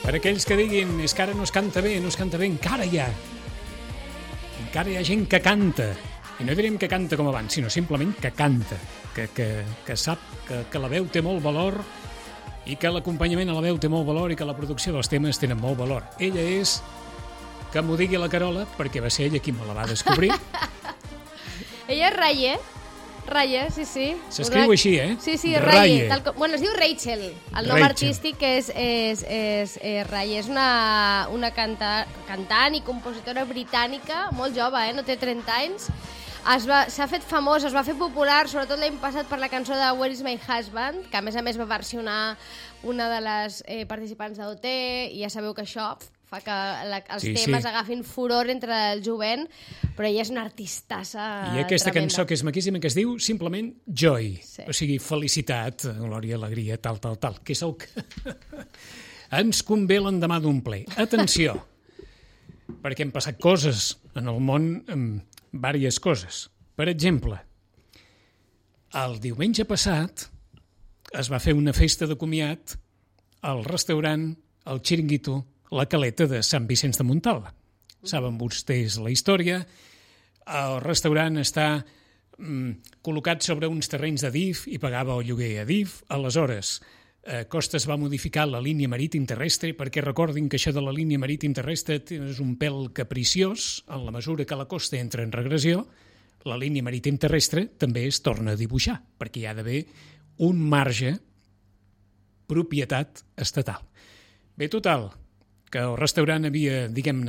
Per aquells que diguin és que ara no es canta bé, encara hi ha gent que canta. I no direm que canta com abans, sinó simplement que canta, que sap que la veu té molt valor i que l'acompanyament a la veu té molt valor i que la producció dels temes tenen molt valor. Ella és, que m'ho digui la Carola, perquè va ser ella qui me la va descobrir. Ella és Raye. Raye, sí. S'escriu així, Sí, Raye. Bueno, es diu Rachel. El nom artístic és Raye. És una cantant i compositora britànica, molt jove, no té 30 anys. S'ha fet famós, es va fer popular, sobretot l'any passat per la cançó de Where is my husband, que a més va versionar una de les participants d'OT, i ja sabeu que això fa que els temes agafin furor entre el jovent, però ella és una artistassa tremenda. I aquesta cançó que és maquíssima, que es diu simplement Joy, o sigui, felicitat, glòria, alegria, tal, que és el que ens convé l'endemà d'un ple. Atenció, perquè han passat coses en el món, diverses coses. Per exemple, el diumenge passat es va fer una festa de comiat al restaurant El Chiringuito, la Caleta de Sant Vicenç de Montalt. Saben vostès la història. El restaurant està col·locat sobre uns terrenys d'Adif i pagava el lloguer a Adif. Aleshores, Costes va modificar la línia marítim terrestre, perquè recordin que això de la línia marítim terrestre és un pèl capriciós. En la mesura que la costa entra en regressió, la línia marítim terrestre també es torna a dibuixar, perquè hi ha d'haver un marge propietat estatal. Bé, total, que el restaurant havia,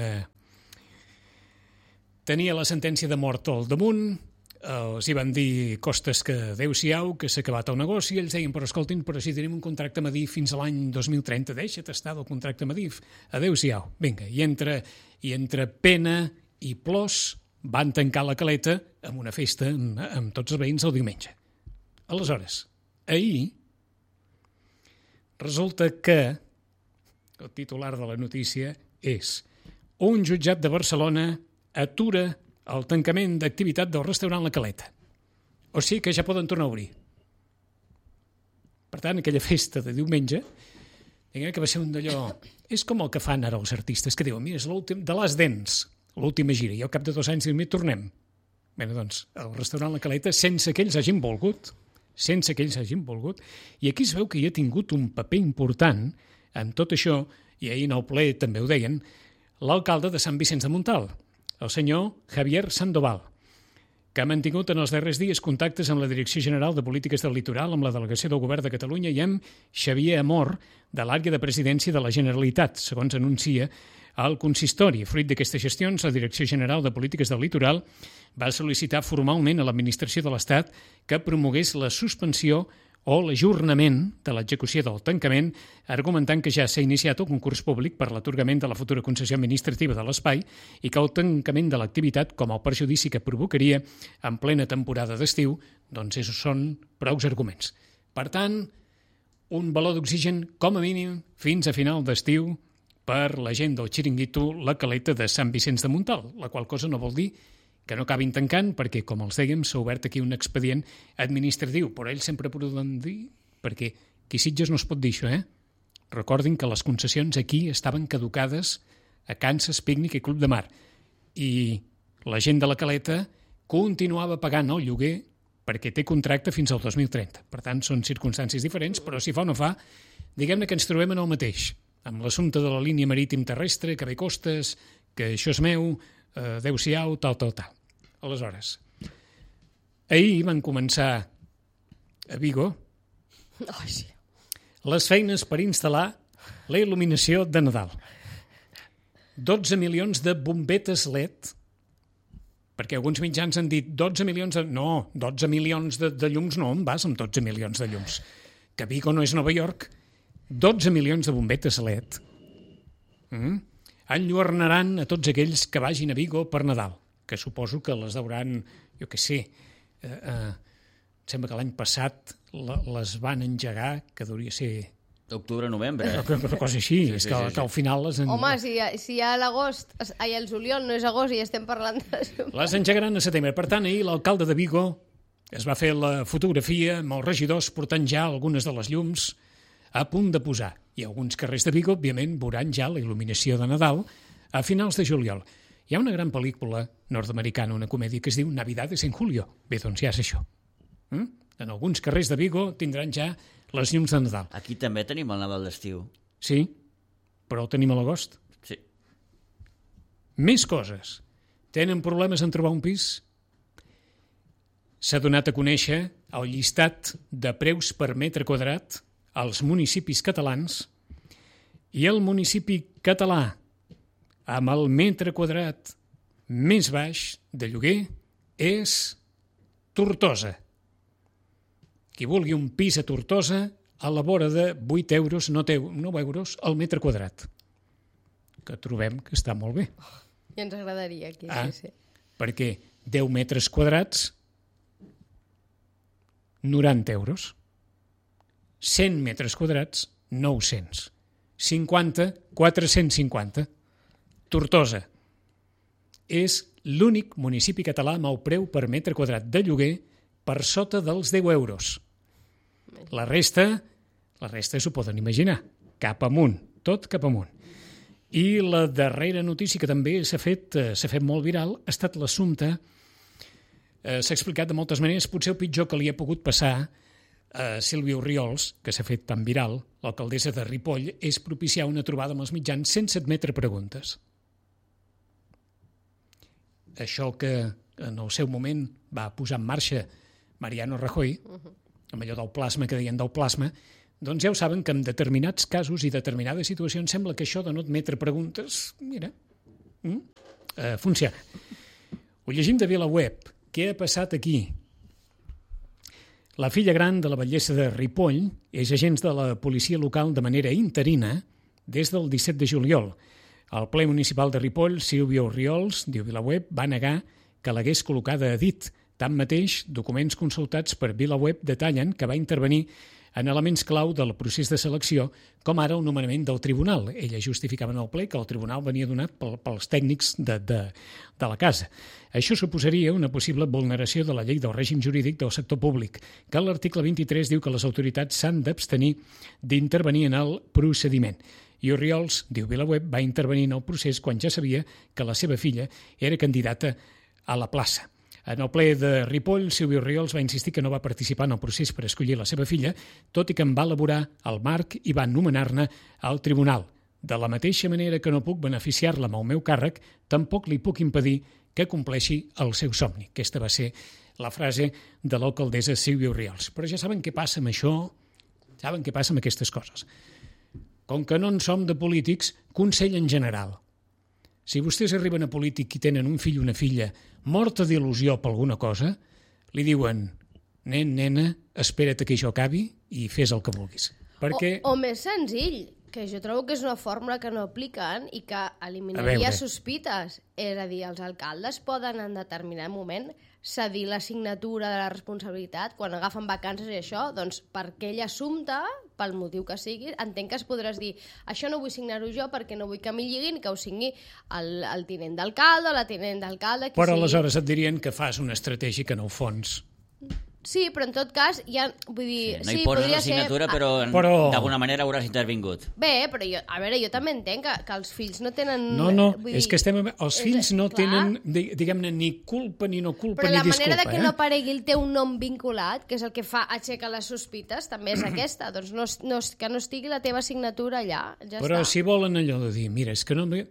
tenia la sentència de mort al damunt, els hi van dir Costes que adéu-siau, que s'ha acabat el negoci, i ells deien, però escoltin, però si tenim un contracte amb Adif fins a l'any 2030, deixa't estar del contracte amb Adif, adéu-siau, vinga, i entre pena i plors van tancar la Caleta amb una festa amb tots els veïns el diumenge. Aleshores, ahir resulta que el titular de la notícia és un jutjat de Barcelona atura el tancament d'activitat del restaurant La Caleta. O sigui que ja poden tornar a obrir. Per tant, aquella festa de diumenge, que va ser un d'allò... És com el que fan ara els artistes, que diuen, mira, és l'últim de les dents, l'última gira, i al cap de 2 anys diuen, tornem. Bé, doncs, el restaurant La Caleta, sense que ells hagin volgut, i aquí es veu que hi ha tingut un paper important en tot això, i ahir en el ple també ho deien, l'alcalde de Sant Vicenç de Montalt, el senyor Javier Sandoval, que ha mantingut en els darrers dies contactes amb la Direcció General de Polítiques del Litoral, amb la Delegació del Govern de Catalunya i amb Xavier Amor, de l'àrea de presidència de la Generalitat, segons anuncia el consistori. Fruit d'aquestes gestions, la Direcció General de Polítiques del Litoral va sol·licitar formalment a l'Administració de l'Estat que promogués la suspensió o l'ajornament de l'execució del tancament, argumentant que ja s'ha iniciat el concurs públic per l'atorgament de la futura concessió administrativa de l'espai i que el tancament de l'activitat, com el perjudici que provocaria en plena temporada d'estiu, doncs són prous arguments. Per tant, un baló d'oxigen com a mínim fins a final d'estiu per la gent del Chiringuito La Caleta de Sant Vicenç de Montalt, la qual cosa no vol dir que no acabin tancant, perquè, com els dèiem, s'ha obert aquí un expedient administratiu, però ells sempre poden dir, perquè aquí a Sitges no es pot dir això, Recordin que les concessions aquí estaven caducades a Kansas, Pícnic i Club de Mar, i la gent de la Caleta continuava pagant el lloguer perquè té contracte fins al 2030. Per tant, són circumstàncies diferents, però si fa o no fa, diguem-ne que ens trobem en el mateix, amb l'assumpte de la línia marítim terrestre, que ve Costes, que això és meu, adéu-siau, tal. Aleshores, ahir van començar a Vigo les feines per instal·lar la il·luminació de Nadal. 12 milions de bombetes LED, perquè alguns mitjans han dit 12 milions de... No, 12 milions de llums no, on vas amb 12 milions de llums? Que Vigo no és Nova York. 12 milions de bombetes LED enlluernaran a tots aquells que vagin a Vigo per Nadal, que suposo que les hauran, jo què sé, sembla que l'any passat les van engegar, que hauria ser... Octubre-novembre. Una cosa així, és que al final les... Home, si a l'agost, el juliol no és agost i estem parlant de... Les engegaran a setembre. Per tant, ahir l'alcalde de Vigo es va fer la fotografia amb els regidors portant ja algunes de les llums a punt de posar. I alguns carrers de Vigo, òbviament, veuran ja la il·luminació de Nadal a finals de juliol. Hi ha una gran pel·lícula nord-americana, una comèdia que es diu Navidades en Julio. Bé, doncs ja és això. En alguns carrers de Vigo tindran ja les llums de Nadal. Aquí també tenim el Nadal d'estiu. Sí, però el tenim a l'agost. Sí. Més coses. Tenen problemes en trobar un pis? S'ha donat a conèixer el llistat de preus per metre quadrat als municipis catalans i el municipi català amb el metre quadrat més baix de lloguer és Tortosa. Qui vulgui un pis a Tortosa a la vora de 8 euros, 9 euros al metre quadrat, que trobem que està molt bé. Ja ens agradaria aquí, sí. Perquè 10 metres quadrats, 90 euros. 100 metres quadrats, 900. 50, 450. Tortosa és l'únic municipi català amb el preu per metre quadrat de lloguer per sota dels 10 euros. La resta s'ho poden imaginar. Cap amunt, tot cap amunt. I la darrera notícia que també s'ha fet molt viral ha estat l'assumpte, s'ha explicat de moltes maneres, potser el pitjor que li ha pogut passar a Sílvia Orriols, que s'ha fet tan viral, l'alcaldessa de Ripoll, és propiciar una trobada amb els mitjans sense admetre preguntes. Això que en el seu moment va posar en marxa Mariano Rajoy, amb allò del plasma, que deien del plasma, doncs ja ho saben que en determinats casos i determinades situacions sembla que això de no admetre preguntes, mira, funciona. Ho llegim de VilaWeb. Què ha passat aquí? La filla gran de la batllessa de Ripoll és agent de la policia local de manera interina des del 17 de juliol. Al ple municipal de Ripoll, Sílvia Orriols, diu VilaWeb, va negar que l'hagués col·locada a dit. Tanmateix, documents consultats per VilaWeb detallen que va intervenir en elements clau del procés de selecció, com ara el nomenament del tribunal. Ella justificava en el ple que el tribunal venia donat pels tècnics de la casa. Això suposaria una possible vulneració de la llei del règim jurídic del sector públic, que l'article 23 diu que les autoritats s'han d'abstenir d'intervenir en el procediment. I Orriols, diu VilaWeb, va intervenir en el procés quan ja sabia que la seva filla era candidata a la plaça. En el ple de Ripoll, Sílvia Orriols va insistir que no va participar en el procés per escollir la seva filla, tot i que en va elaborar el marc i va nomenar-ne al tribunal. De la mateixa manera que no puc beneficiar-la amb el meu càrrec, tampoc li puc impedir que compleixi el seu somni. Aquesta va ser la frase de l'alcaldessa Sílvia Orriols. Però ja saben què passa amb això, saben què passa amb aquestes coses. Com que no en som de polítics, consell en general. Si vostès arriben a polític i tenen un fill o una filla morta d'il·lusió per alguna cosa, li diuen, nen, nena, espera't que això acabi i fes el que vulguis. Perquè... O més senzill, que jo trobo que és una fórmula que no apliquen i que eliminaria sospites. És a dir, els alcaldes poden en determinat moment cedir la signatura de la responsabilitat quan agafen vacances i això, doncs per aquell assumpte, pel motiu que sigui, entenc que es podràs dir això no vull signar-ho jo perquè no vull que m'hi lliguin, que ho signi el tinent d'alcalde o la tinent d'alcalde. Però aleshores et dirien que fas una estratègia que en el fons... Sí, però en tot cas, ja, vull dir... Sí, no hi poses la signatura, però d'alguna manera hauràs intervingut. Bé, però jo també entenc que els fills no tenen... No, és que els fills no tenen, diguem-ne, ni culpa ni no culpa ni disculpa. Però la manera de que no aparegui el teu nom vinculat, que és el que fa aixecar les sospites, també és aquesta. Doncs que no estigui la teva signatura allà, ja però està. Si volen allò de dir, mira, és que no... Ho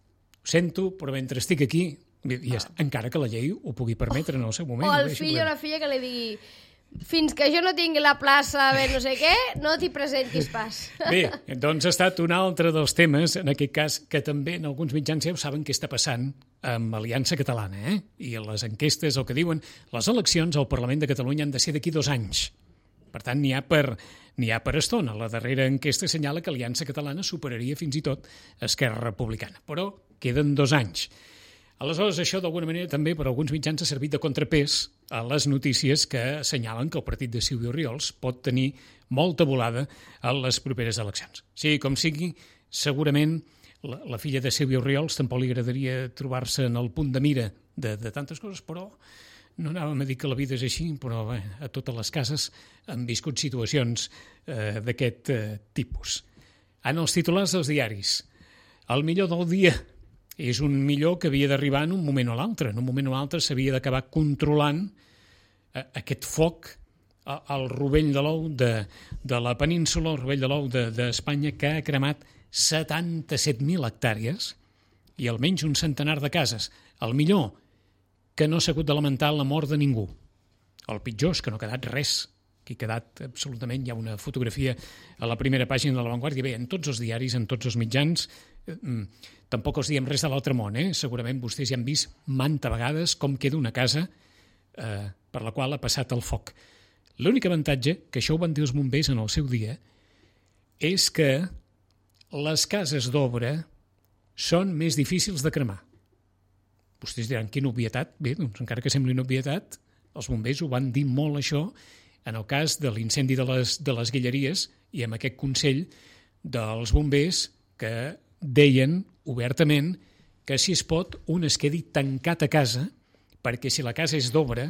sento, però mentre estic aquí... encara que la llei ho pugui permetre en el seu moment. O el fill o la filla que li digui fins que jo no tingui la plaça a no sé què, no t'hi presentis pas. Bé, doncs ha estat un altre dels temes, en aquest cas, que també en alguns mitjans ja ho saben què està passant amb Aliança Catalana, i les enquestes, el que diuen, les eleccions al Parlament de Catalunya han de ser d'aquí 2 anys. Per tant, n'hi ha per estona. La darrera enquesta assenyala que Aliança Catalana superaria fins i tot Esquerra Republicana, però queden 2 anys. Aleshores, això d'alguna manera també per alguns mitjans ha servit de contrapès a les notícies que assenyalen que el partit de Sílvia Orriols pot tenir molta volada a les properes eleccions. Sí, com sigui, segurament la filla de Sílvia Orriols tampoc li agradaria trobar-se en el punt de mira de tantes coses, però no anàvem a dir que la vida és així, però bé, a totes les cases han viscut situacions d'aquest tipus. En els titulars dels diaris, el millor del dia és un millor que havia d'arribar en un moment o l'altre. En un moment o l'altre s'havia d'acabar controlant aquest foc al rovell de l'ou de la península, el rovell de l'ou d'Espanya, que ha cremat 77.000 hectàrees i almenys un centenar de cases. El millor, que no s'ha hagut de lamentar la mort de ningú. El pitjor és que no ha quedat res, que ha quedat absolutament, hi ha una fotografia a la primera pàgina de La Vanguardia. Bé, en tots els diaris, en tots els mitjans, tampoc els diem res de l'altre món, segurament vostès ja han vist manta vegades com queda una casa per la qual ha passat el foc. L'únic avantatge, que això ho van dir els bombers en el seu dia, és que les cases d'obra són més difícils de cremar. Vostès diran, quina obvietat? Bé, doncs encara que sembli una obvietat, els bombers ho van dir molt això en el cas de l'incendi de les Guilleries i amb aquest consell dels bombers que deien obertament que si es pot un es quedi tancat a casa perquè si la casa és d'obra,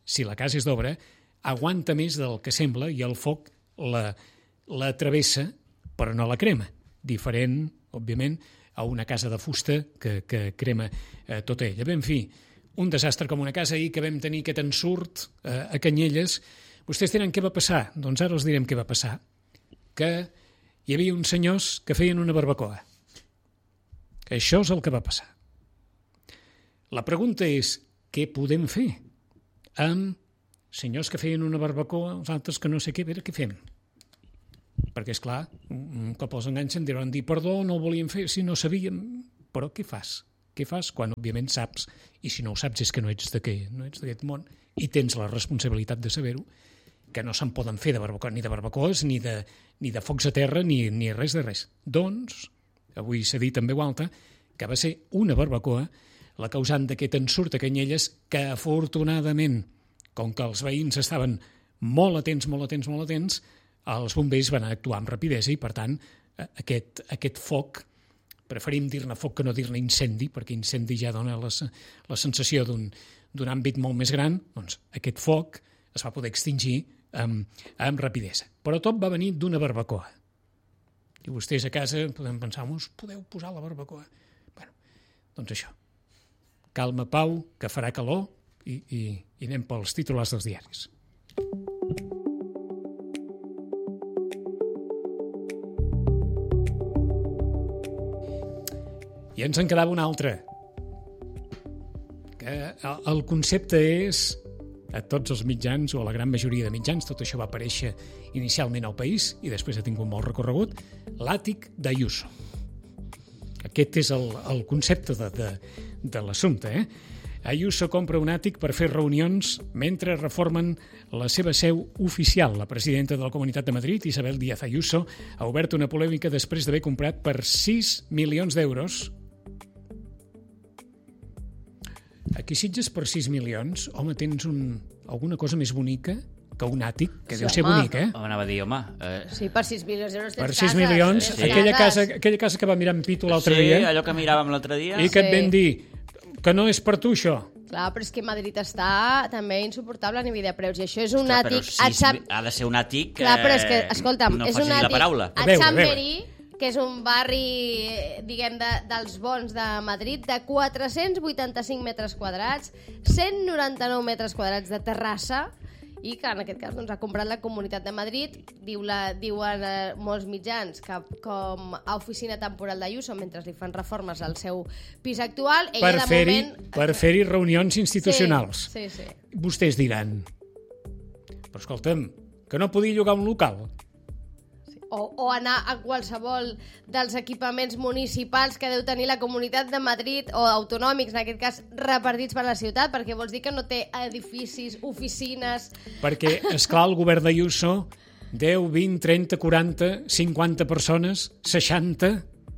aguanta més del que sembla i el foc la travessa però no la crema. Diferent, òbviament, a una casa de fusta que crema tota ella. Bé, en fi, un desastre com una casa ahir que vam tenir aquest ensurt a Canyelles. Vostès diran què va passar? Doncs ara els direm què va passar. Que hi havia uns senyors que feien una barbacoa. Això és el que va passar. La pregunta és, què podem fer amb senyors que feien una barbacoa, els altres que no sé què, a veure què fem? Perquè, esclar, un cop els enganxen diran dir, perdó, no ho volíem fer, si no sabíem. Però què fas? Què fas quan, òbviament, saps, i si no ho saps és que no ets d'aquest món, i tens la responsabilitat de saber-ho, que no se'n poden fer de barbacoa, ni de barbacoes, ni de focs a terra, ni res de res. Doncs, avui s'ha dit en veu alta, que va ser una barbacoa la causant d'aquest ensurt a Canyelles, que afortunadament, com que els veïns estaven molt atents, els bombers van actuar amb rapidesa i, per tant, aquest foc, preferim dir-ne foc que no dir-ne incendi, perquè incendi ja dona la sensació d'un àmbit molt més gran, doncs aquest foc es va poder extingir amb rapidesa. Però tot va venir d'una barbacoa. I vostès a casa podem pensar, podeu posar la barbacoa. Bueno, doncs això. Calma, pau, que farà calor i anem pels titulars dels diaris. I ens en quedava un altre, que el concepte és, a tots els mitjans, o a la gran majoria de mitjans, tot això va aparèixer inicialment al País i després ha tingut molt recorregut, l'àtic d'Ayuso. Aquest és el concepte de l'assumpte. Ayuso compra un àtic per fer reunions mentre reformen la seva seu oficial. La presidenta de la Comunitat de Madrid, Isabel Díaz Ayuso, ha obert una polèmica després d'haver comprat per 6 milions d'euros. Aquí Sitges per 6 milions, home, tens alguna cosa més bonica que un àtic, que sí, deu ser bonic, Anava a dir, home... Sí, per 6 milions d'euros tens cases. Per 6 milions, sí. Aquella casa que va mirar en Pitu l'altre dia... Sí, allò que miràvem l'altre dia... I que et vam dir que no és per tu, això. Clar, però és que Madrid està també insuportable a nivell de preus, i això és un àtic... Ha de ser un àtic... Clar, però és que, escolta'm, no és un àtic a Chamberí, que és un barri, diguem, dels bons de Madrid, de 485 metres quadrats, 199 metres quadrats de terrassa, i que en aquest cas doncs, ha comprat la Comunitat de Madrid. Diuen molts mitjans que com a oficina temporal d'Ayuso mentre li fan reformes al seu pis actual. Per fer-hi reunions institucionals. Sí. Vostès diran, però escolta'm, que no podia llogar un local? O anar a qualsevol dels equipaments municipals que deu tenir la Comunitat de Madrid, o autonòmics, en aquest cas, repartits per la ciutat, perquè vols dir que no té edificis, oficines... Perquè, esclar, el govern d'Ayuso, 10, 20, 30, 40, 50 persones, 60...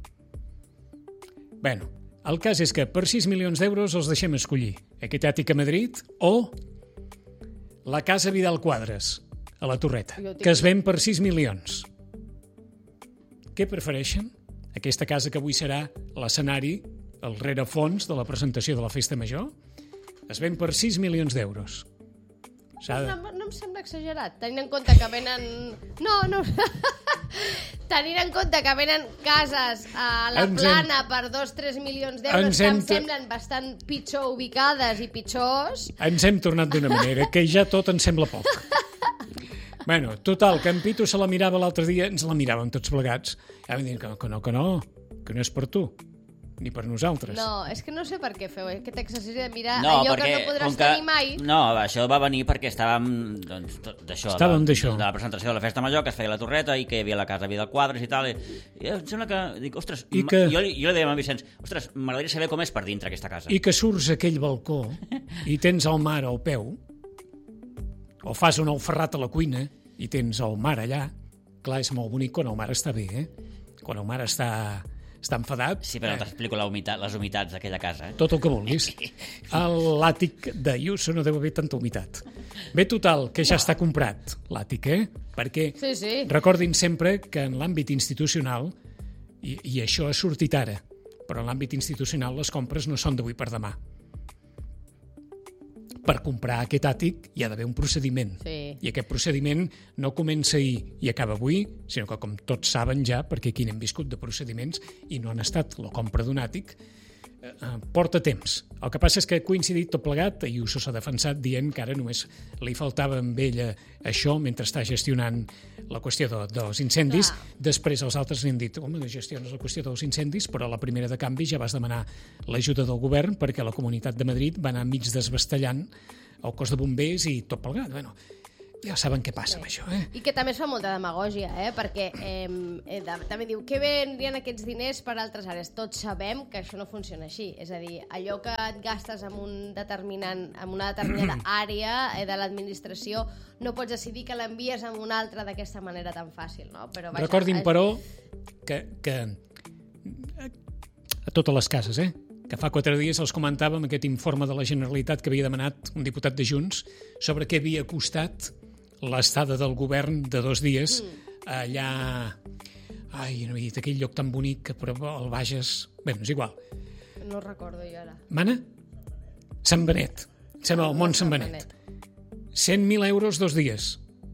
Bueno, el cas és que per 6 milions d'euros els deixem escollir aquest àtic a Madrid o la casa Vidal Quadras, a la Torreta, que es ven per 6 milions. Què prefereixen? Aquesta casa que avui serà l'escenari, el rerefons de la presentació de la Festa Major? Es ven per 6 milions d'euros. No em sembla exagerat, tenint en compte que venen... No. Tenint en compte que venen cases a la Plana per 2-3 milions d'euros que em semblen bastant pitjor ubicades i pitjors... Ens hem tornat d'una manera que ja tot ens sembla poc. Bueno, total, que en Pitu se la mirava l'altre dia, ens la miràvem tots plegats, i vam dir que no és per tu, ni per nosaltres. No, és que no sé per què feu aquest exercici de mirar allò que no podràs tenir mai. No, això va venir perquè estàvem d'això, de la presentació de la Festa Major, que es feia a la Torreta i que hi havia la Casa Vidal Quadres i tal, i em sembla que, dic, ostres, jo li deia a en Vicenç, ostres, m'agradaria saber com és per dintre aquesta casa. I que surts a aquell balcó i tens el mar al peu, o fas un alferrat a la cuina i tens el mar allà. Clar, és molt bonic quan el mar està bé, Quan el mar està enfadat... Sí, però no t'explico les humitats d'aquella casa, Tot el que vulguis. A l'àtic d'Ayuso no deu haver tanta humitat. Bé, total, que ja està comprat l'àtic, Perquè recordin sempre que en l'àmbit institucional, i això ha sortit ara, però en l'àmbit institucional les compres no són d'avui per demà. Per comprar aquest àtic hi ha d'haver un procediment. Sí. I aquest procediment no comença ahir i acaba avui, sinó que, com tots saben ja, perquè aquí n'hem viscut de procediments i no han estat la compra d'un àtic, porta temps. El que passa és que ha coincidit tot plegat, i Ayuso s'ha defensat dient que ara només li faltava amb ella això mentre està gestionant la qüestió dels incendis. Després els altres li han dit, home, gestiones la qüestió dels incendis, però a la primera de canvi ja vas demanar l'ajuda del govern perquè la Comunitat de Madrid va anar mig desvestellant el cos de bombers i tot plegat. Bueno, ja saben què passa amb això, I que també es fa molta demagògia, perquè també diu, què vendrien aquests diners per altres àrees? Tots sabem que això no funciona així. És a dir, allò que et gastes en una determinada àrea de l'administració, no pots decidir que l'envies en una altra d'aquesta manera tan fàcil, no? Però, vaja, recordin, però, que a totes les cases, que fa 4 dies els comentàvem aquest informe de la Generalitat que havia demanat un diputat de Junts sobre què havia costat l'estada del govern de 2 dies allà... Ai, no he dit aquell lloc tan bonic que el Bages... Bé, és igual. No recordo jo ara. Mana? Sant Benet. Sembla el món Sant Benet. 100.000 euros 2 dies.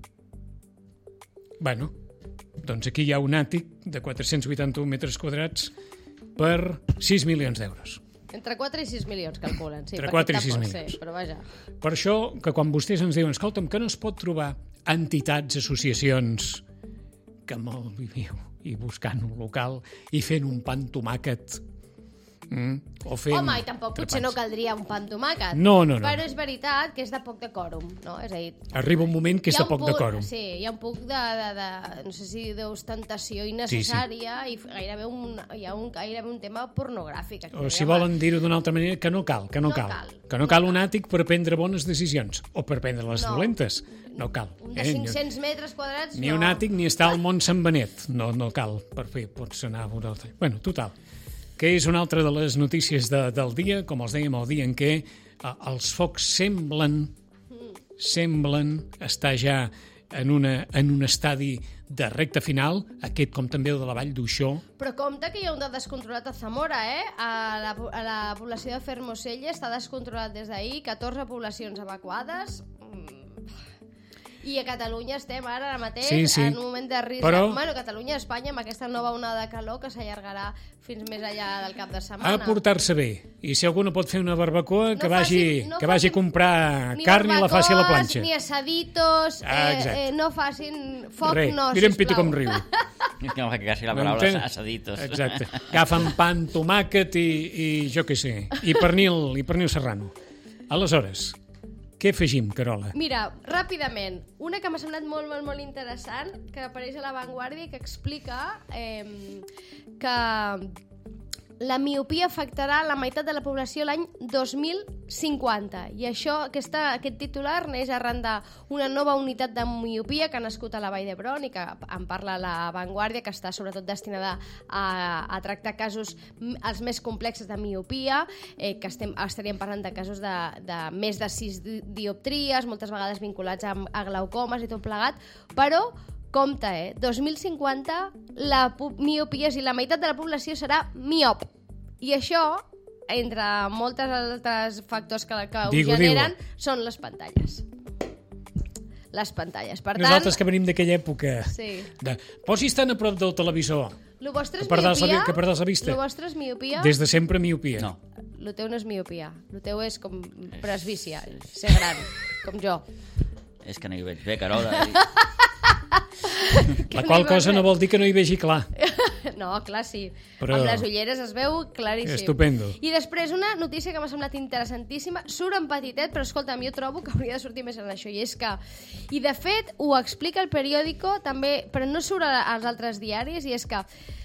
Bueno, doncs aquí hi ha un àtic de 481 metres quadrats per 6 milions d'euros. Entre 4 i 6 milions, calculen. Sí, entre 4 i 6 milions. Sí, però vaja. Per això, que quan vostès ens diuen, escolta'm, que no es pot trobar entitats, associacions que malviviu i buscant un local i fent un pa amb tomàquet o fent... Home, i tampoc potser no caldria un pa amb tomàquet. No. Però és veritat que és de poc decòrum, no? És a dir... Arriba un moment que és de poc decòrum. Sí, hi ha un poc de no sé si d'ostentació innecessària i gairebé un tema pornogràfic. O si volen dir-ho d'una altra manera, que no cal. Que no cal un àtic per prendre bones decisions o per prendre les dolentes. No cal. Un de 500 metres quadrats, ni un àtic ni està al món Sant Benet. No cal per fer, pots anar a un altre. Bueno, total, que és una altra de les notícies del dia, com els dèiem, el dia en què els focs semblen estar ja en un estadi de recta final, aquest com també el de la Vall d'Uixó. Però compte que hi ha un de descontrolat a Zamora, a la població de Fermoselle està descontrolat des d'ahir, 14 poblacions evacuades. I a Catalunya estem ara mateix en un moment de risc. Però... Bueno, Catalunya i Espanya amb aquesta nova onada de calor que s'allargarà fins més enllà del cap de setmana. A portar-se bé. I si algú no pot fer una barbacoa, que vagi a comprar carn i la faci a la planxa. Ni assaditos, no facin foc, no, sisplau. Mirem Pitu com riu. No fa que quasi la paraula assaditos. Exacte. Agafen pa amb tomàquet i jo què sé, i pernil serrano. Aleshores, què afegim, Carola? Mira, ràpidament, una que m'ha semblat molt, molt, molt interessant, que apareix a La Vanguardia i que explica que la miopia afectarà la meitat de la població l'any 2050. I aquest titular neix arran d'una nova unitat de miopia que ha nascut a la Vall d'Hebron i que en parla La Vanguardia, que està sobretot destinada a tractar casos els més complexos de miopia, que estaríem parlant de casos de més de 6 dioptries, moltes vegades vinculats a glaucomes i tot plegat, però compte, 2050 la miopia, si la meitat de la població serà miop. I això entre moltes altres factors que ho generen, són les pantalles. Les pantalles. Per tant, nosaltres que venim d'aquella època posis tan a prop del televisor lo vostre és miopia? Que perdàs la vista. Lo vostre és miopia? Des de sempre miopia. No. Lo teu no és miopia. Lo teu és com presbícia, ser gran, com jo. És que no hi veig bé, Carola. La qual cosa no vol dir que no hi vegi clar. No, clar, sí. Però amb les ulleres es veu claríssim. Estupendo. I després una notícia que m'ha semblat interessantíssima, surt en petitet, però escolta'm, jo trobo que hauria de sortir més en això, i és que, i de fet ho explica el periòdico també, però no surt als altres diaris, i és que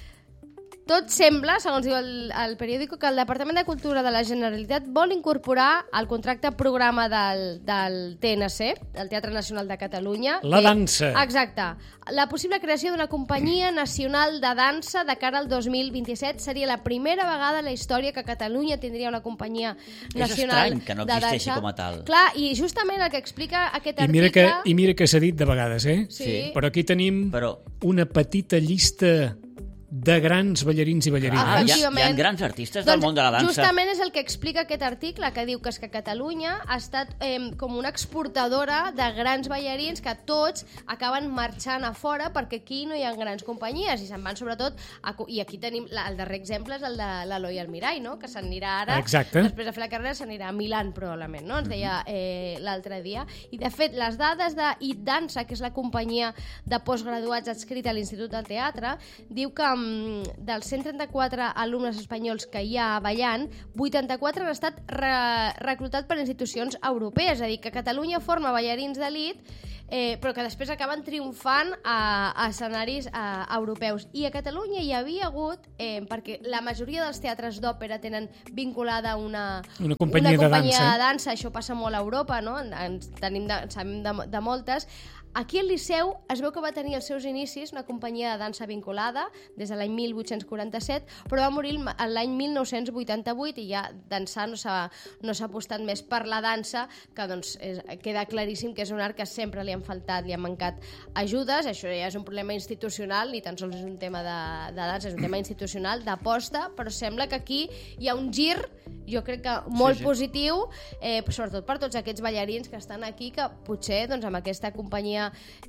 tot sembla, segons diu el periòdico, que el Departament de Cultura de la Generalitat vol incorporar al contracte programa del TNC, del Teatre Nacional de Catalunya. La dansa. Exacte. La possible creació d'una companyia nacional de dansa de cara al 2027 seria la primera vegada en la història que Catalunya tindria una companyia nacional de dansa. És estrany que no existeixi com a tal. Clar, i justament el que explica aquest article... I mira que s'ha dit de vegades, eh? Sí. Però aquí tenim una petita llista de grans ballarins i ballarines. Hi ha grans artistes del món de la dansa. Justament és el que explica aquest article, que diu que és que Catalunya ha estat com una exportadora de grans ballarins que tots acaben marxant a fora perquè aquí no hi ha grans companyies i se'n van sobretot... I aquí tenim el darrer exemple és el de l'Eloi Almirall, no? Que s'anirà ara, després de fer la carrera, s'anirà a Milán probablement, no? Ens deia l'altre dia. I de fet, les dades d'IT Dansa, que és la companyia de postgraduats adscrita a l'Institut del Teatre, diu que dels 134 alumnes espanyols que hi ha ballant, 84 han estat reclutats per institucions europees, és a dir, que Catalunya forma ballarins d'elit, però que després acaben triomfant a escenaris europeus. I a Catalunya hi havia hagut, perquè la majoria dels teatres d'òpera tenen vinculada una companyia de dansa, això passa molt a Europa, no? Sabem de moltes. Aquí al Liceu es veu que va tenir els seus inicis una companyia de dansa vinculada des de l'any 1847, però va morir l'any 1988 i ja dansar no s'ha apostat més per la dansa, que doncs queda claríssim que és un art que sempre li han mancat ajudes. Això ja és un problema institucional, ni tan sols és un tema de dansa, és un tema institucional, d'aposta, però sembla que aquí hi ha un gir, jo crec que molt positiu, sobretot per tots aquests ballarins que estan aquí, que potser doncs, amb aquesta companyia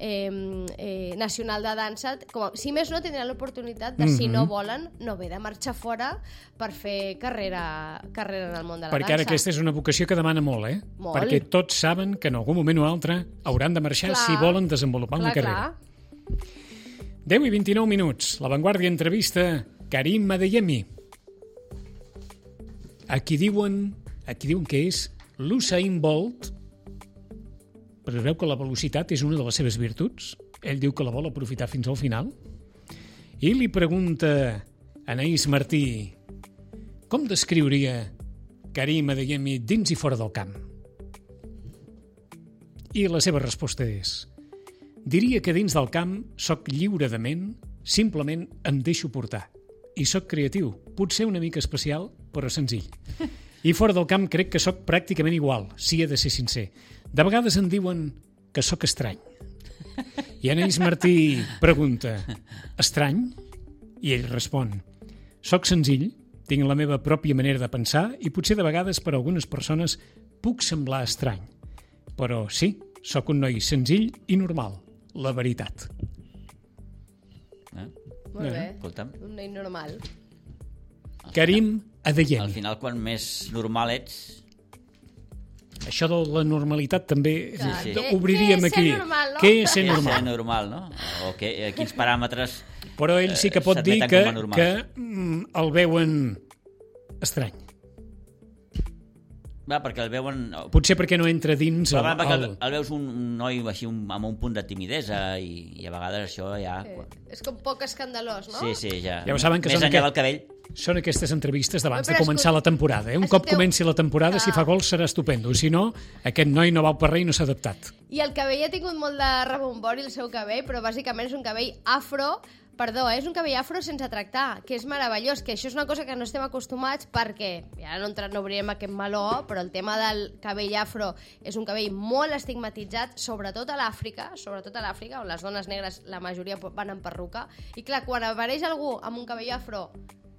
nacional de dansa, si més no tindran l'oportunitat de, si no volen, no haver de marxar fora per fer carrera en el món de la dansa. Perquè ara aquesta és una vocació que demana molt, Molt. Perquè tots saben que en algun moment o altre hauran de marxar si volen desenvolupar una carrera. 10 i 29 minuts. La Vanguardia entrevista Karim Adeyemi. Aquí diuen que és l'Usain Bolt, però veu que la velocitat és una de les seves virtuts. Ell diu que la vol aprofitar fins al final. I li pregunta Anaïs Martí com descriuria Karim Adeyemi dins i fora del camp. I la seva resposta és: diria que dins del camp soc lliure de ment, simplement em deixo portar. I soc creatiu, potser una mica especial, però senzill. I fora del camp crec que soc pràcticament igual, si he de ser sincer. De vegades em diuen que sóc estrany. I Anaïs Martí pregunta: estrany? I ell respon: soc senzill, tinc la meva pròpia manera de pensar i potser de vegades per a algunes persones puc semblar estrany. Però sí, sóc un noi senzill i normal, la veritat. Molt bé, un noi normal. Karim Adeyemi. Al final, quan més normal ets... Això de la normalitat també obriríem aquí. Què és ser normal? Què és ser normal, no? O quins paràmetres però ell sí que pot dir que el veuen estrany. Va, perquè el veuen... Potser perquè no entra dins... El veus un noi així amb un punt de timidesa i a vegades això ja... És com poc escandalós, no? Sí, ja. Ja ho saben que més enllà del cabell. Són aquestes entrevistes d'abans de començar la temporada. Un cop comenci la temporada, si fa gols serà estupendo. Si no, aquest noi no va per res i no s'ha adaptat. I el cabell ha tingut molt de rebombori, el seu cabell, però bàsicament és un cabell afro... Perdó, és un cabell afro sense tractar, que és meravellós, que això és una cosa que no estem acostumats perquè, i ara no obrirem aquest meló, però el tema del cabell afro és un cabell molt estigmatitzat, sobretot a l'Àfrica, on les dones negres la majoria van en perruca, i clar, quan apareix algú amb un cabell afro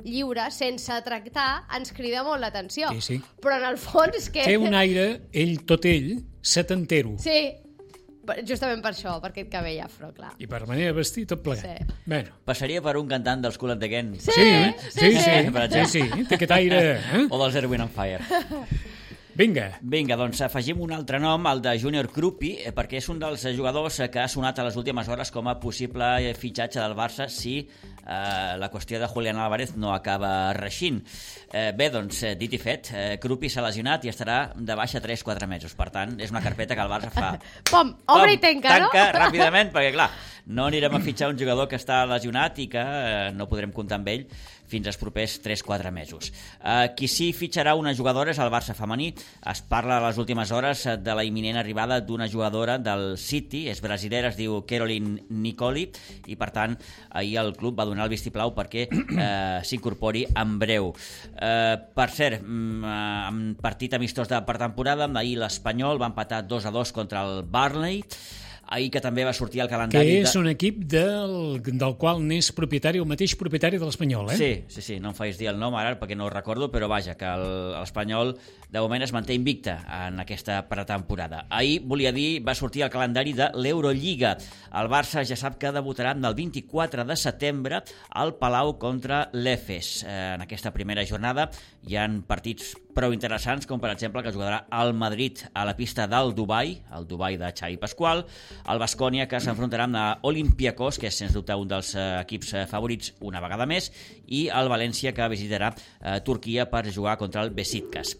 lliure, sense tractar, ens crida molt l'atenció. Sí. Però en el fons... Té un aire, tot ell, setantero. Sí, justament per això, per aquest cabell afro, clar. I per manera de vestir, tot plegat. Sí. Bueno. Passaria per un cantant dels Kool and the Gang. Sí, té aquest aire. O dels Earth, Wind & Fire. Vinga, doncs afegim un altre nom, el de Junior Krupi, perquè és un dels jugadors que ha sonat a les últimes hores com a possible fitxatge del Barça si la qüestió de Julián Álvarez no acaba reixint. Bé, doncs, dit i fet, Krupi s'ha lesionat i estarà de baixa 3-4 mesos. Per tant, és una carpeta que el Barça fa... Pom, obre i tanca, no? Tanca ràpidament, perquè, clar, no anirem a fitxar un jugador que està lesionat i que no podrem comptar amb ell fins als propers 3-4 mesos. Qui sí fitxarà una jugadora és el Barça femení. Es parla a les últimes hores de la imminent arribada d'una jugadora del City, és brasilera, es diu Caroline Nicoli, i per tant ahir el club va donar el vistiplau perquè s'incorpori en breu. Per cert, en partit amistós de pretemporada, ahir l'Espanyol va empatar 2-2 contra el Burnley, ahir que també va sortir el calendari... Que és un equip del qual n'és propietari, el mateix propietari de l'Espanyol, Sí, no em faig dir el nom ara perquè no ho recordo, però vaja, que l'Espanyol de moment es manté invicte en aquesta pretemporada. Ahir, volia dir, va sortir el calendari de l'Eurolliga. El Barça ja sap que debutarà el 24 de setembre al Palau contra l'Efes. En aquesta primera jornada hi ha partits prou interessants, com per exemple que jugarà el Madrid a la pista del Dubai, el Dubai de Xavi Pasqual, el Baskonia, que s'enfrontarà amb l'Olympiacos, que és sens dubte un dels equips favorits una vegada més, i el València, que visitarà Turquia per jugar contra el Besiktas.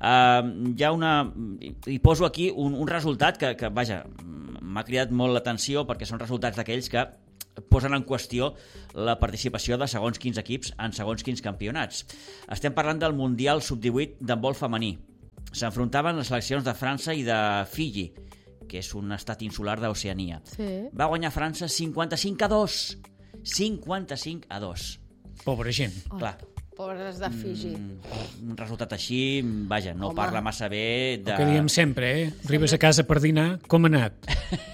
Hi poso aquí un resultat que vaja, m'ha cridat molt l'atenció, perquè són resultats d'aquells que posen en qüestió la participació de segons quins equips en segons quins campionats. Estem parlant del Mundial Sub-18 d'handbol femení. S'enfrontaven les seleccions de França i de Fiji, que és un estat insular d'Oceania. Sí. Va guanyar França 55-2. 55-2. Pobra gent. Clar. Pobres de Fiji. Un resultat així, vaja, no parla massa bé de... El que diem sempre, Arribes a casa per dinar, com ha anat?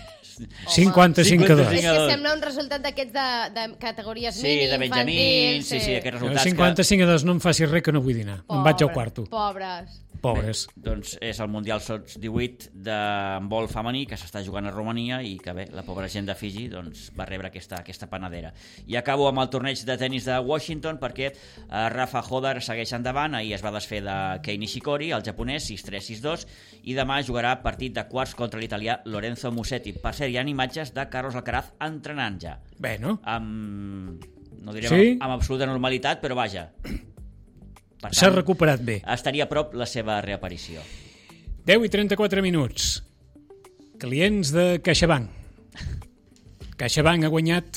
55-2. És que sembla un resultat d'aquests de categories mini, de Benjamín, sí, aquests resultats 55-2, no em facis res que no vull dinar. Em vaig al quarto. Pobres. Bé, doncs és el Mundial Sub-18 d'handbol femení que s'està jugant a Romania i que bé, la pobra gent de Fiji doncs, va rebre aquesta panadera. I acabo amb el torneig de tennis de Washington perquè Rafa Hodar segueix endavant. Ahir es va desfer de Kei Nishikori, el japonès, 6-3, 6-2, i demà jugarà partit de quarts contra l'italià Lorenzo Musetti. Per cert, hi ha imatges de Carlos Alcaraz entrenant ja. Bé, no? No direm amb absoluta normalitat, però vaja... S'ha recuperat bé. Estaria a prop la seva reaparició. 10:34 minuts. Clients de CaixaBank. CaixaBank ha guanyat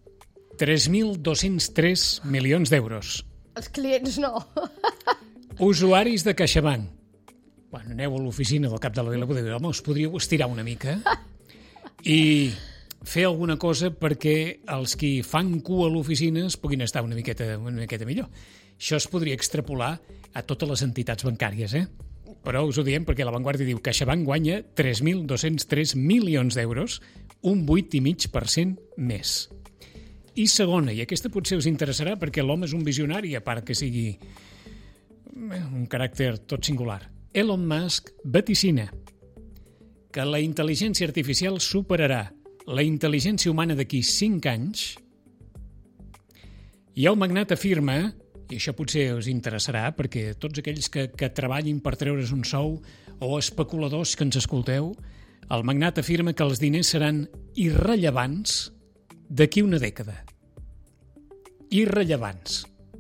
3.203 milions d'euros. Els clients no. Usuaris de CaixaBank. Bueno, aneu a l'oficina del cap de la Vila, home, us podríeu estirar una mica i fer alguna cosa perquè els qui fan cua a l'oficina es puguin estar una miqueta millor. Això es podria extrapolar a totes les entitats bancàries, Però us ho diem perquè La Vanguardia diu que CaixaBank guanya 3.203 milions d'euros, un 8,5% més. I segona, i aquesta potser us interessarà perquè l'home és un visionari, a part que sigui un caràcter tot singular. Elon Musk vaticina que la intel·ligència artificial superarà la intel·ligència humana d'aquí 5 anys, i el magnat afirma, i això potser us interessarà perquè tots aquells que treballin per treure's un sou o especuladors que ens escolteu, el magnat afirma que els diners seran irrellevants d'aquí una dècada. Irrellevants.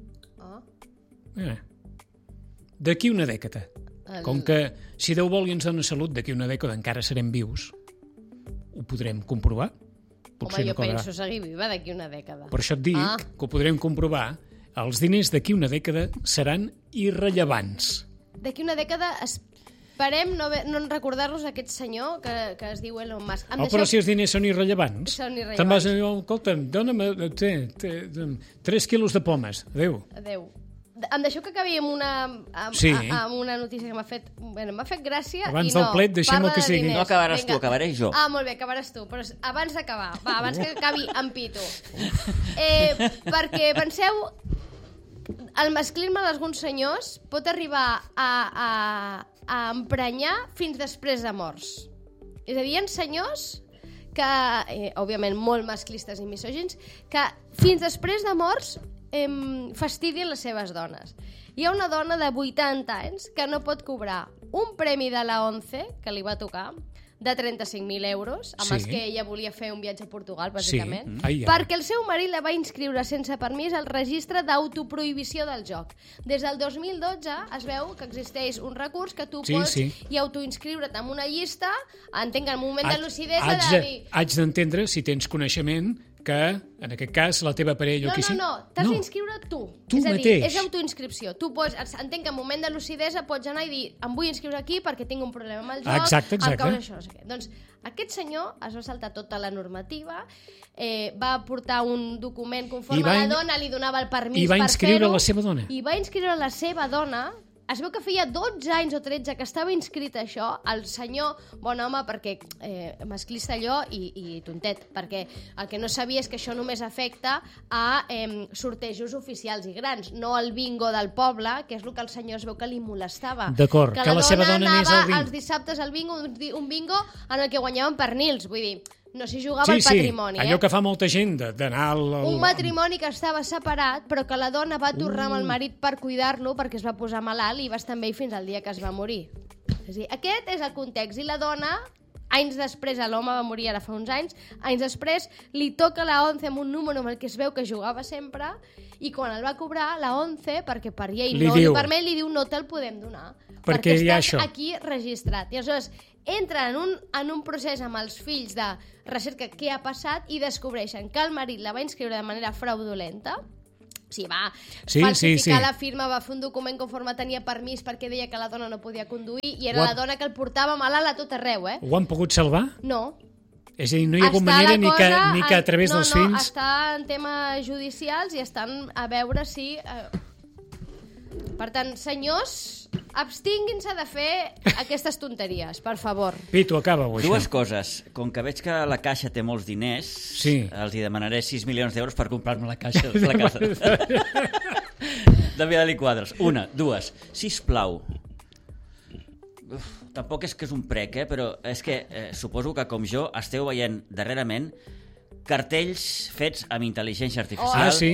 D'aquí una dècada. Com que si Déu vol i ens dona salut, d'aquí una dècada encara serem vius, ho podrem comprovar. Home, jo penso seguir viva d'aquí una dècada. Per això et dic que ho podrem comprovar. Els diners d'aquí una dècada seran irrellevants. D'aquí una dècada esperem no recordar-nos aquest senyor que es diu Elon Musk. Però si els diners són irrellevants. Te'n vas a dir, escolta'm, dona'm 3 quilos de pomes. Adéu. Em deixeu que acabi amb una notícia que m'ha fet gràcia. Abans del plet, deixem-ho que sigui. No acabaràs tu, acabaré jo. Molt bé, acabaràs tu, però abans d'acabar, abans que acabi en pito. Perquè penseu el masclisme d'alguns senyors pot arribar a emprenyar fins després de morts. És a dir, hi ha senyors que, òbviament, molt masclistes i misògins, que fins després de morts fastidien les seves dones. Hi ha una dona de 80 anys que no pot cobrar un premi de la ONCE, que li va tocar, de 35.000 euros, amb els que ella volia fer un viatge a Portugal, bàsicament, perquè el seu marit la va inscriure sense permís al registre d'autoprohibició del joc. Des del 2012 es veu que existeix un recurs que tu pots i autoinscriure't en una llista, entenc en un moment de lucidesa de dir... Haig d'entendre, si tens coneixement, que, en aquest cas, la teva parella o qui sigui... No, t'has d'inscriure tu. Tu és a dir, mateix. és autoinscripció. Tu pots, entenc que en moment de lucidesa pots anar i dir em vull inscriure aquí perquè tinc un problema amb el joc. Exacte. Això, no sé què. Doncs aquest senyor es va saltar tota la normativa, va portar un document conforme la dona li donava el permís per fer-ho. I va inscriure la seva dona. I va inscriure la seva dona. Es veu que feia 12 anys o 13 que estava inscrit a això, el senyor, bon home, perquè masclista allò i tontet, perquè el que no sabia és que això només afecta a sortejos oficials i grans, no al bingo del poble, que és el que el senyor es veu que li molestava. D'acord, que la seva dona anés al bingo. Que els dissabtes al bingo, un bingo en el que guanyaven pernils, vull dir... No s'hi jugava el patrimoni. Allò que fa molta gent d'anar al... Un matrimoni que estava separat, però que la dona va tornar amb el marit per cuidar-lo perquè es va posar malalt i va estar amb ell fins al dia que es va morir. És a dir, aquest és el context. I la dona, anys després, l'home va morir ara fa uns anys després li toca la ONCE amb un número amb el que es veu que jugava sempre i quan el va cobrar, la ONCE, perquè per llei no li permet, li diu no te'l podem donar. Perquè estàs aquí registrat. I aleshores entren en un procés amb els fills de recerca què ha passat i descobreixen que el marit la va inscriure de manera fraudulenta. O sigui, va falsificar la firma, va fer un document conforme tenia permís perquè deia que la dona no podia conduir i era la dona que el portava malalt a tot arreu. Ho han pogut salvar? No. És a dir, no hi ha hagut manera ni que a través dels fills... No, està en temes judicials i estan a veure si... Per tant, senyors, abstinguin-se de fer aquestes tonteries, per favor. Pitu, acaba-ho, això. Dues coses. Com que veig que la Caixa té molts diners, els hi demanaré 6 milions d'euros per comprar-me la Caixa de la casa. De Vidal i Quadras. Una, dues. Sisplau. Tampoc és que és un prec, però és que suposo que, com jo, esteu veient darrerament cartells fets amb intel·ligència artificial. Sí.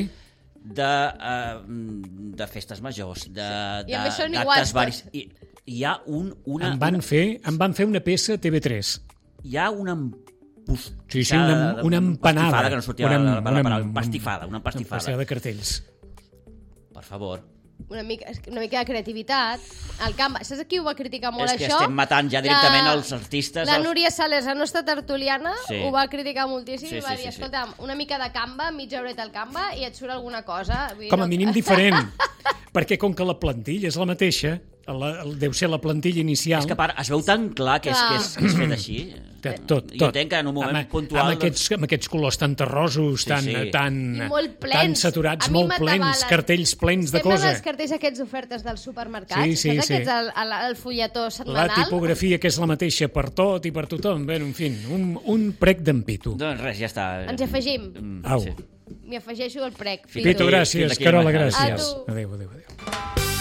De festes majors, d'actes varis. Hi ha una... Em van fer una peça a TV3. Hi ha una una empanada. Que no sortia una empastifada. Una empastifada de cartells. Per favor. Una mica de creativitat. El Canva, saps qui ho va criticar molt, això? És que això? estem matant ja directament els artistes. La Núria Sales, la nostra tertuliana, ho va criticar moltíssim i va dir, escolta'm, una mica de Canva, mitja horeta al Canva i et surt alguna cosa. Com a mínim diferent, perquè com que la plantilla és la mateixa, deu ser la plantilla inicial... És que a part, es veu tan clar que és fet així. Tot. Jo entenc que en un moment puntual... Amb aquests colors tan terrosos, tan saturats, molt plens, cartells plens de cosa. Semblen els cartells aquests d'ofertes dels supermercats, el fulletó setmanal. La tipografia que és la mateixa per tot i per tothom. Bé, en fi, un prec d'en Pitu. Doncs res, ja està. Ens afegim. Au. M'hi afegeixo el prec. Pitu, gràcies. Carola, gràcies. Adéu.